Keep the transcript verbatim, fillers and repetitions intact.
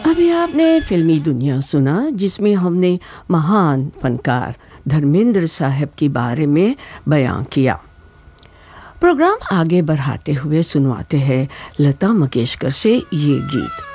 अभी आपने फिल्मी दुनिया सुना जिसमें हमने महान फनकार धर्मेंद्र साहब के बारे में बयां किया। प्रोग्राम आगे बढ़ाते हुए सुनवाते हैं लता मंगेशकर से ये गीत।